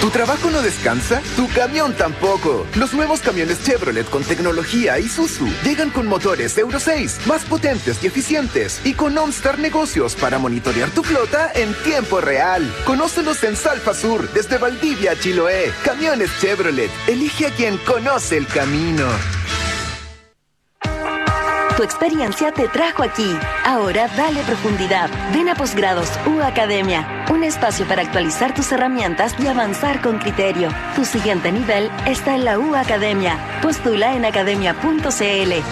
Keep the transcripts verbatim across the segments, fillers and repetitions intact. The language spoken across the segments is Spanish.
¿Tu trabajo no descansa? ¡Tu camión tampoco! Los nuevos camiones Chevrolet con tecnología Isuzu llegan con motores Euro seis, más potentes y eficientes, y con OnStar Negocios para monitorear tu flota en tiempo real. Conócelos en Salfa Sur, desde Valdivia a Chiloé. Camiones Chevrolet. Elige a quien conoce el camino. Tu experiencia te trajo aquí. Ahora dale profundidad. Ven a Posgrados U Academia. Un espacio para actualizar tus herramientas y avanzar con criterio. Tu siguiente nivel está en la U Academia. Postula en academia punto c l.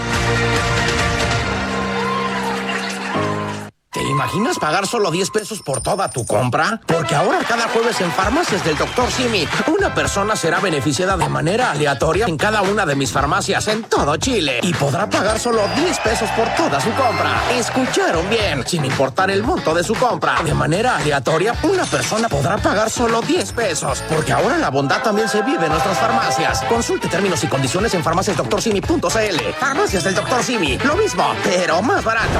¿Te imaginas pagar solo diez pesos por toda tu compra? Porque ahora cada jueves en Farmacias del doctor Simi, una persona será beneficiada de manera aleatoria en cada una de mis farmacias en todo Chile y podrá pagar solo diez pesos por toda su compra. ¿Escucharon bien? Sin importar el monto de su compra, de manera aleatoria, una persona podrá pagar solo diez pesos. Porque ahora la bondad también se vive en nuestras farmacias. Consulte términos y condiciones en farmacias doctor simi punto c l. Farmacias del doctor Simi, lo mismo, pero más barato.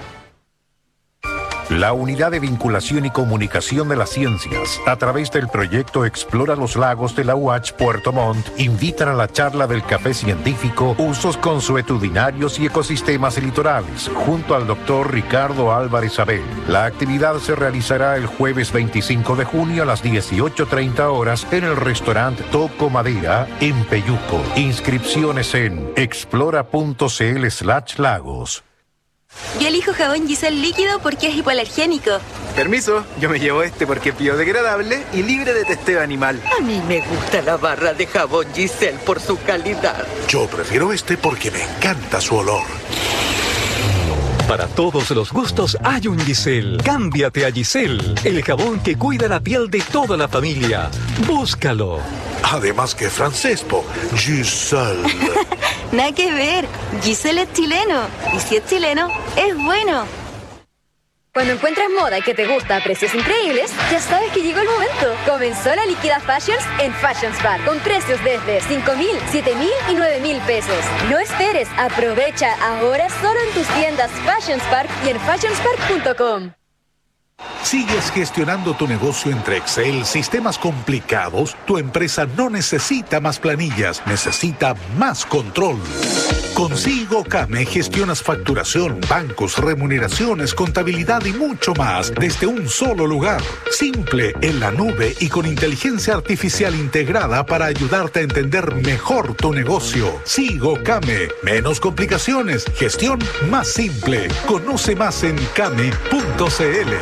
La Unidad de Vinculación y Comunicación de las Ciencias, a través del proyecto Explora los Lagos de la U A C H Puerto Montt, invitan a la charla del café científico Usos consuetudinarios y ecosistemas litorales, junto al doctor Ricardo Álvarez Abel. La actividad se realizará el jueves veinticinco de junio a las dieciocho treinta horas en el restaurante Toco Madera, en Peyuco. Inscripciones en explora.cl slash lagos. Yo elijo jabón Giselle líquido porque es hipoalergénico. Permiso, yo me llevo este porque es biodegradable y libre de testeo animal. A mí me gusta la barra de jabón Giselle por su calidad. Yo prefiero este porque me encanta su olor. Para todos los gustos hay un Giselle. Cámbiate a Giselle, el jabón que cuida la piel de toda la familia. Búscalo. Además que francés, po. Giselle. Nada que ver. Giselle es chileno. Y si es chileno, es bueno. Cuando encuentras moda que te gusta a precios increíbles, ya sabes que llegó el momento. Comenzó la Liquida Fashions en Fashions Bar, con precios desde cinco mil, siete mil y nueve mil pesos. No esperes, aprovecha ahora solo en tus tiendas Fashions Park y en fashions park punto com. ¿Sigues gestionando tu negocio entre Excel, sistemas complicados? Tu empresa no necesita más planillas, necesita más control. Con SIGOCAME gestionas facturación, bancos, remuneraciones, contabilidad y mucho más desde un solo lugar. Simple, en la nube y con inteligencia artificial integrada para ayudarte a entender mejor tu negocio. SIGOCAME. Menos complicaciones, gestión más simple. Conoce más en came punto c l.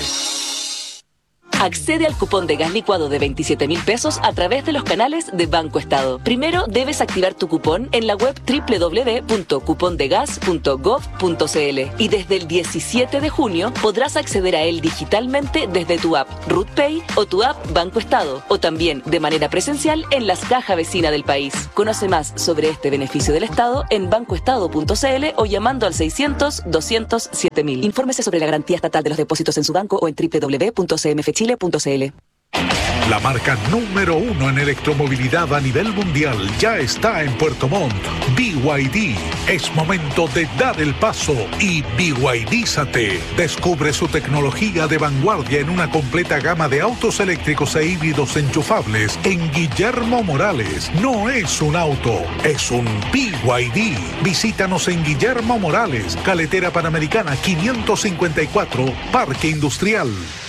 Accede al cupón de gas licuado de veintisiete mil pesos a través de los canales de Banco Estado. Primero debes activar tu cupón en la web doble u doble u doble u punto cupondegas punto gov punto c l y desde el diecisiete de junio podrás acceder a él digitalmente desde tu app RootPay o tu app Banco Estado o también de manera presencial en las cajas vecinas del país. Conoce más sobre este beneficio del Estado en bancoestado punto c l o llamando al seiscientos, doscientos, siete mil. Infórmese sobre la garantía estatal de los depósitos en su banco o en doble u doble u doble u punto c m f chile punto c l. La marca número uno en electromovilidad a nivel mundial ya está en Puerto Montt. B Y D. Es momento de dar el paso y B Y D-zate. Descubre su tecnología de vanguardia en una completa gama de autos eléctricos e híbridos enchufables en Guillermo Morales. No es un auto, es un B Y D. Visítanos en Guillermo Morales, Carretera Panamericana quinientos cincuenta y cuatro, Parque Industrial.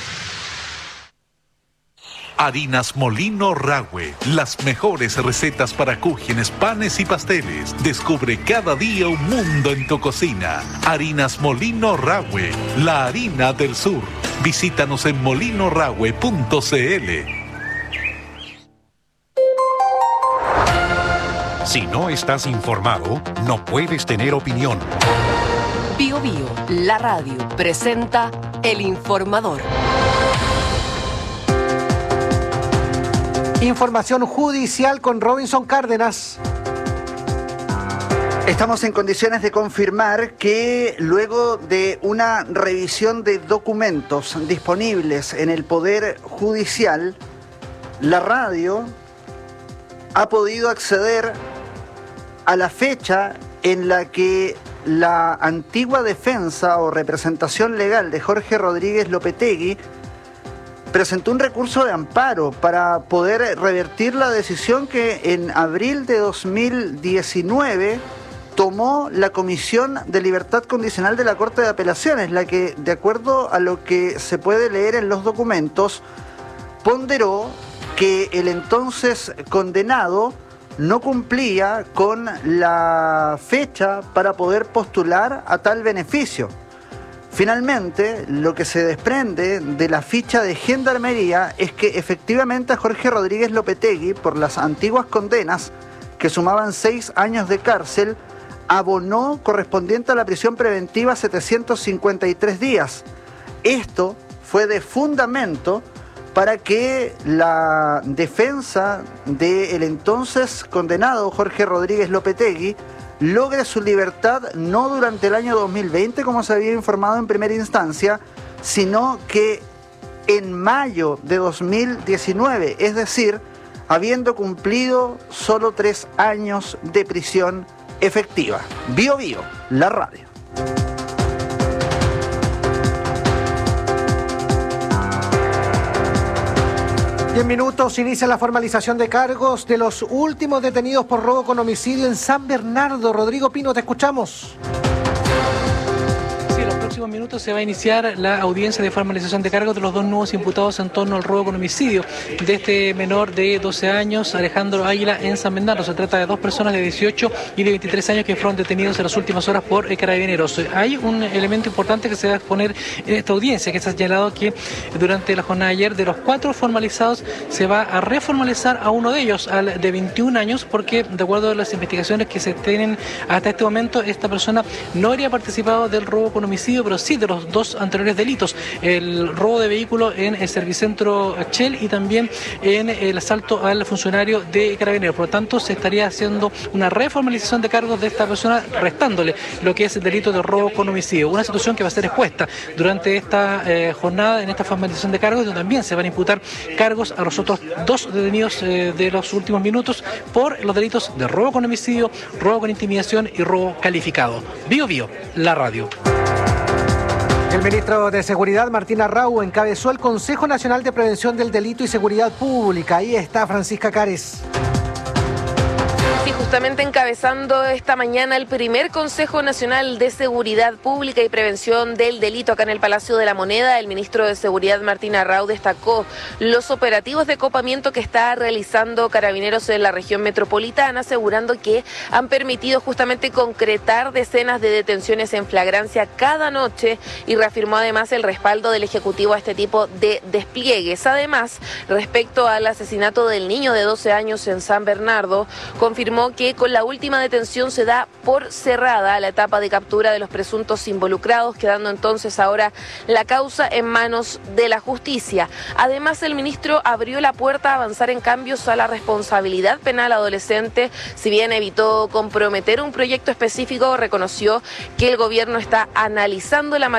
Harinas Molino Rahue, las mejores recetas para cúgenes, panes y pasteles. Descubre cada día un mundo en tu cocina. Harinas Molino Rahue, la harina del sur. Visítanos en molino rahue punto c l. Si no estás informado, no puedes tener opinión. Bio Bio, la radio, presenta El Informador. Información judicial con Robinson Cárdenas. Estamos en condiciones de confirmar que luego de una revisión de documentos disponibles en el Poder Judicial, la radio ha podido acceder a la fecha en la que la antigua defensa o representación legal de Jorge Rodríguez Lopetegui presentó un recurso de amparo para poder revertir la decisión que en abril de dos mil diecinueve tomó la Comisión de Libertad Condicional de la Corte de Apelaciones, la que, de acuerdo a lo que se puede leer en los documentos, ponderó que el entonces condenado no cumplía con la fecha para poder postular a tal beneficio. Finalmente, lo que se desprende de la ficha de Gendarmería es que efectivamente a Jorge Rodríguez Lopetegui, por las antiguas condenas que sumaban seis años de cárcel, abonó correspondiente a la prisión preventiva setecientos cincuenta y tres días. Esto fue de fundamento para que la defensa del entonces condenado Jorge Rodríguez Lopetegui logre su libertad no durante el año dos mil veinte, como se había informado en primera instancia, sino que en mayo de dos mil diecinueve, es decir, habiendo cumplido solo tres años de prisión efectiva. Bio Bio, la radio. Diez minutos, inicia la formalización de cargos de los últimos detenidos por robo con homicidio en San Bernardo. Rodrigo Pino, te escuchamos. En los próximos minutos se va a iniciar la audiencia de formalización de cargos de los dos nuevos imputados en torno al robo con homicidio de este menor de doce años, Alejandro Águila, en San Bernardo. Se trata de dos personas de dieciocho y de veintitrés años que fueron detenidos en las últimas horas por eh, carabineros. Hay un elemento importante que se va a exponer en esta audiencia, que se ha señalado que durante la jornada de ayer, de los cuatro formalizados, se va a reformalizar a uno de ellos, al de veintiún años, porque de acuerdo a las investigaciones que se tienen hasta este momento, esta persona no habría participado del robo con homicidio, pero sí de los dos anteriores delitos: el robo de vehículo en el Servicentro Shell y también en el asalto al funcionario de Carabineros. Por lo tanto, se estaría haciendo una reformalización de cargos de esta persona, restándole lo que es el delito de robo con homicidio. Una situación que va a ser expuesta durante esta eh, jornada, en esta formalización de cargos, donde también se van a imputar cargos a los otros dos detenidos eh, de los últimos minutos por los delitos de robo con homicidio, robo con intimidación y robo calificado. Bio Bio, la radio. El ministro de Seguridad, Martín Arrau, encabezó el Consejo Nacional de Prevención del Delito y Seguridad Pública. Ahí está Francisca Cares. Sí, justamente encabezando esta mañana el primer Consejo Nacional de Seguridad Pública y Prevención del Delito acá en el Palacio de la Moneda, el ministro de Seguridad, Martín Arrau, destacó los operativos de copamiento que está realizando Carabineros en la región metropolitana, asegurando que han permitido justamente concretar decenas de detenciones en flagrancia cada noche, y reafirmó además el respaldo del Ejecutivo a este tipo de despliegues. Además, respecto al asesinato del niño de doce años en San Bernardo, confirmó que con la última detención se da por cerrada la etapa de captura de los presuntos involucrados, quedando entonces ahora la causa en manos de la justicia. Además, el ministro abrió la puerta a avanzar en cambios a la responsabilidad penal adolescente. Si bien evitó comprometer un proyecto específico, reconoció que el gobierno está analizando la